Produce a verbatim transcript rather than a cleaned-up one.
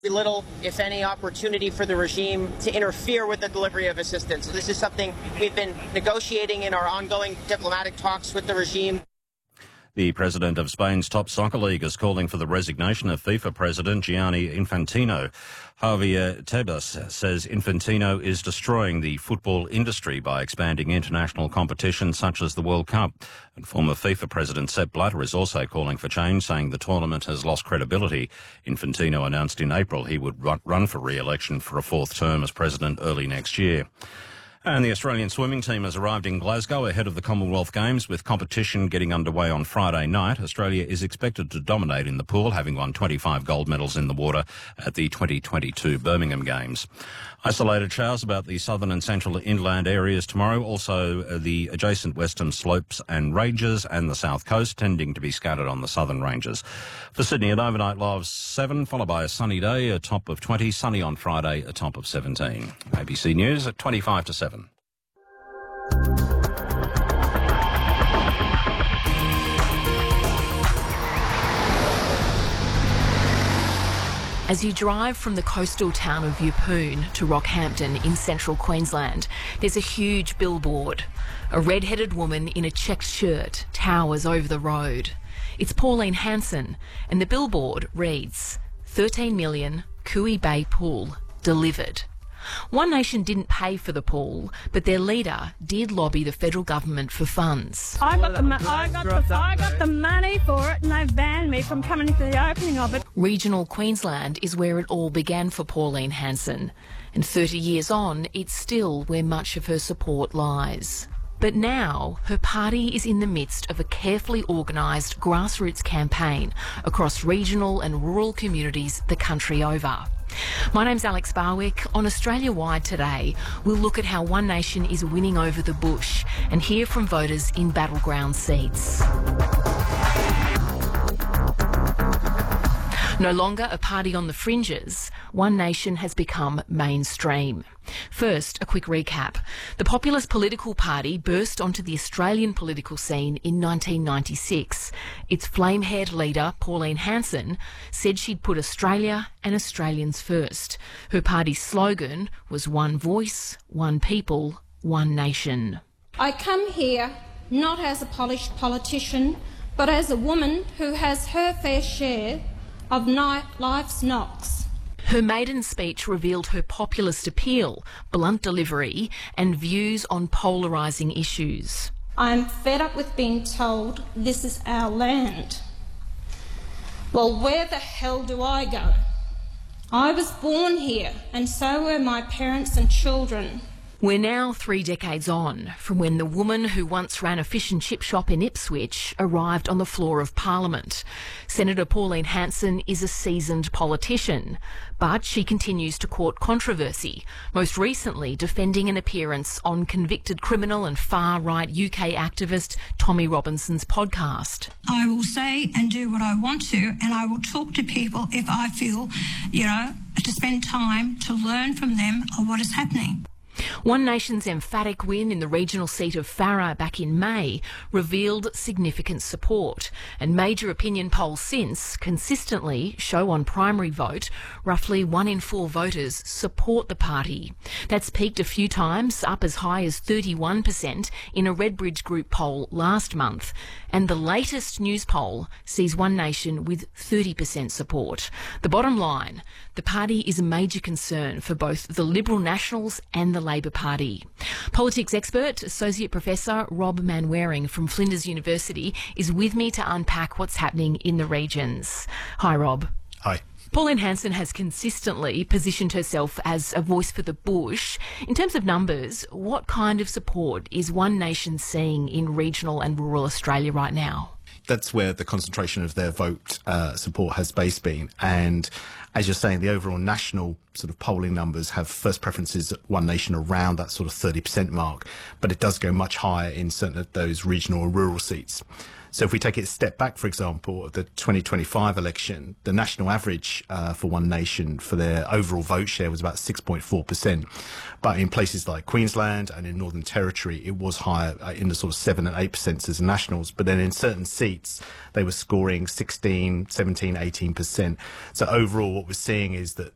Little, if any, opportunity for the regime to interfere with the delivery of assistance. This is something we've been negotiating in our ongoing diplomatic talks with the regime. The president of Spain's top soccer league is calling for the resignation of FIFA president Gianni Infantino. Javier Tebas says Infantino is destroying the football industry by expanding international competitions such as the World Cup. And former FIFA president Sepp Blatter is also calling for change, saying the tournament has lost credibility. Infantino announced in April he would run for re-election for a fourth term as president early next year. And the Australian swimming team has arrived in Glasgow ahead of the Commonwealth Games, with competition getting underway on Friday night. Australia is expected to dominate in the pool, having won twenty-five gold medals in the water at the twenty twenty-two Birmingham Games. Isolated showers about the southern and central inland areas tomorrow, also uh, the adjacent western slopes and ranges and the south coast, tending to be scattered on the southern ranges. For Sydney, an overnight low of seven, followed by a sunny day, a top of twenty, sunny on Friday, a top of seventeen. A B C News at twenty-five to seven. As you drive from the coastal town of Yeppoon to Rockhampton in central Queensland, there's a huge billboard. A red-headed woman in a checked shirt towers over the road. It's Pauline Hanson, and the billboard reads, thirteen million, Cooey Bay Pool, delivered. One Nation didn't pay for the pool, but their leader did lobby the federal government for funds. I got the, I got the, I got the money for it, and they banned me from coming to the opening of it. Regional Queensland is where it all began for Pauline Hanson, and thirty years on, it's still where much of her support lies. But now, her party is in the midst of a carefully organised grassroots campaign across regional and rural communities the country over. My name's Alex Barwick. On Australia Wide today, we'll look at how One Nation is winning over the bush and hear from voters in battleground seats. No longer a party on the fringes, One Nation has become mainstream. First, a quick recap. The Populist Political Party burst onto the Australian political scene in nineteen ninety-six. Its flame-haired leader, Pauline Hanson, said she'd put Australia and Australians first. Her party's slogan was One Voice, One People, One Nation. I come here not as a polished politician, but as a woman who has her fair share of night life's knocks. Her maiden speech revealed her populist appeal, blunt delivery and views on polarising issues. I'm fed up with being told this is our land. Well, where the hell do I go? I was born here, and so were my parents and children. We're now three decades on from when the woman who once ran a fish and chip shop in Ipswich arrived on the floor of Parliament. Senator Pauline Hanson is a seasoned politician, but she continues to court controversy, most recently defending an appearance on convicted criminal and far-right U K activist Tommy Robinson's podcast. I will say and do what I want to, and I will talk to people if I feel, you know, to spend time to learn from them of what is happening. One Nation's emphatic win in the regional seat of Farrer back in May revealed significant support, and major opinion polls since consistently show on primary vote roughly one in four voters support the party. That's peaked a few times, up as high as thirty-one percent in a Redbridge Group poll last month, and the latest news poll sees One Nation with thirty percent support. The bottom line, the party is a major concern for both the Liberal Nationals and the Labor Party. Politics expert, Associate Professor Rob Manwaring from Flinders University is with me to unpack what's happening in the regions. Hi, Rob. Hi. Pauline Hanson has consistently positioned herself as a voice for the bush. In terms of numbers, what kind of support is One Nation seeing in regional and rural Australia right now? That's where the concentration of their vote uh, support has base been. And as you're saying, the overall national sort of polling numbers have first preferences at One Nation around that sort of thirty percent mark, but it does go much higher in certain of those regional or rural seats. So if we take it a step back, for example, the twenty twenty-five election, the national average uh, for One Nation for their overall vote share was about six point four percent. But in places like Queensland and in Northern Territory, it was higher uh, in the sort of seven and eight percent as nationals. But then in certain seats, they were scoring sixteen, seventeen, eighteen percent. So overall, what we're seeing is that